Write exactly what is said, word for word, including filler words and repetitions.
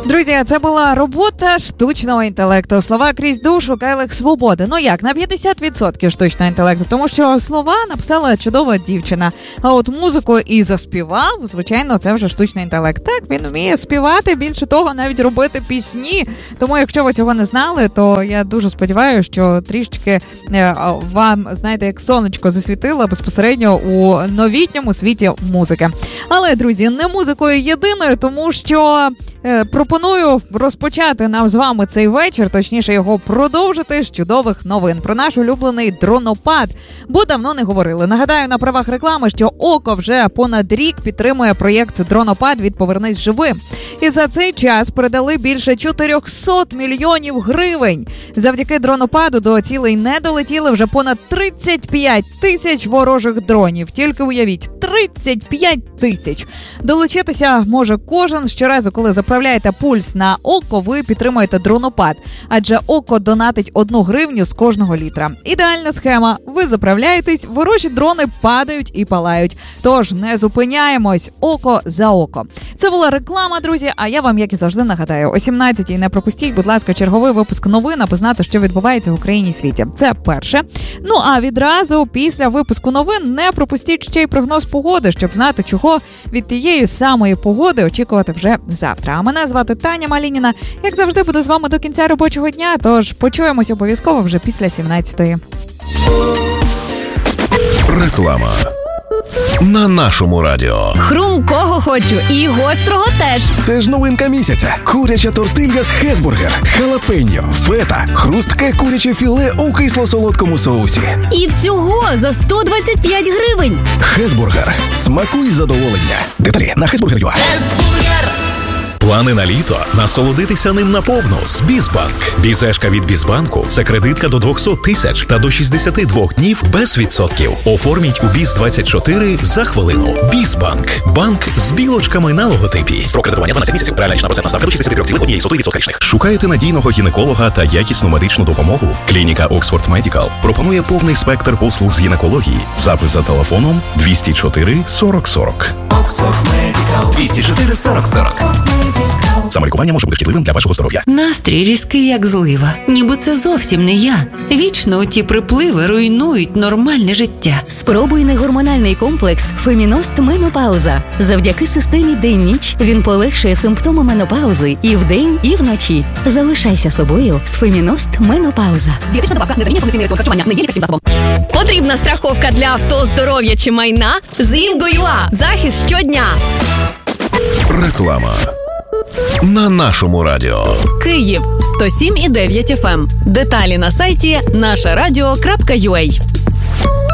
Друзі, це була робота штучного інтелекту. Слова крізь душу, келих свободи. Ну як, на п'ятдесят відсотків штучного інтелекту, тому що слова написала чудова дівчина. А от музику і заспівав, звичайно, це вже штучний інтелект. Так, він вміє співати, більше того, навіть робити пісні. Тому, якщо ви цього не знали, то я дуже сподіваюся, що трішечки вам, знаєте, як сонечко засвітило безпосередньо у новітньому світі музики. Але, друзі, не музикою єдиною, тому що е, пропоную розпочати нам з вами цей вечір, точніше його продовжити з чудових новин про наш улюблений дронопад, бо давно не говорили. Нагадаю на правах реклами, що ОКО вже понад рік підтримує проєкт «Дронопад» від «Повернись живим». І за цей час передали більше чотириста мільйонів гривень. Завдяки дронопаду до цілей не долетіли вже понад тридцять п'ять тисяч ворожих дронів. Тільки уявіть, тридцять п'ять тисяч. Долучитися може кожен. Щоразу, коли заправляєте пульс на ОКО, ви підтримуєте дронопад. Адже ОКО донатить одну гривню з кожного літра. Ідеальна схема. Ви заправляєтесь, ворожі дрони падають і палають. Тож не зупиняємось. ОКО за ОКО. Це була реклама, друзі, а я вам, як і завжди, нагадаю, о сімнадцятій не пропустіть, будь ласка, черговий випуск новин, аби знати, що відбувається в Україні і світі. Це перше. Ну, а відразу після випуску новин не пропустіть ще й прогноз погоди, щоб знати, чого від тієї самої погоди очікувати вже завтра. А мене звати Таня Малініна. Як завжди, буду з вами до кінця робочого дня, тож почуємось обов'язково вже після сімнадцятої. Реклама на нашому радіо. Хрумкого хочу і гострого теж. Це ж новинка місяця. Куряча тортилья з Хесбургер, халапеньо, фета, хрустке куряче філе у кисло-солодкому соусі. І всього за сто двадцять п'ять гривень. Хесбургер. Смакуй задоволення. Деталі на хесбургер точка ю а. Хесбургер. Плани на літо – насолодитися ним наповну з Бізбанк. Бізешка від Бізбанку – це кредитка до двісті тисяч та до шістдесят два днів без відсотків. Оформіть у Біз двадцять чотири за хвилину. Бізбанк. Банк з білочками на логотипі. Строк кредитування дванадцять місяців. Реальна річна процентна ставка до шістдесят три цілих одна сотих відсотка річних. Шукаєте надійного гінеколога та якісну медичну допомогу? Клініка Oxford Medical пропонує повний спектр послуг з гінекології. Запис за телефоном двісті чотири сорок сорок. Oxford Medical. двісті чотири сорок сорок. Самолікування може бути шкідливим для вашого здоров'я. Настрій різкий, як злива. Ніби це зовсім не я. Вічно ті припливи руйнують нормальне життя. Спробуй негормональний комплекс «Феміност Менопауза». Завдяки системі день-ніч він полегшує симптоми менопаузи і вдень, і вночі. Залишайся собою з «Феміност Менопауза». Дієтична добавка, незамінна повноцінний раціон харчування, не є лікарським засобом. Потрібна страховка для авто, здоров'я чи майна? З Інго.ЮА. Захист щодня. Реклама на нашому радіо. Київ сто сім і дев'ять еф ем. Деталі на сайті наша радіо крапка ю а.